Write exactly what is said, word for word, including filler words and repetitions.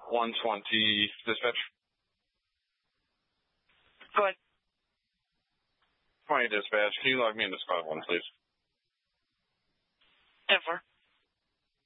one twenty dispatch. Go ahead. twenty dispatch. Can you log me into squad one, please? ten four.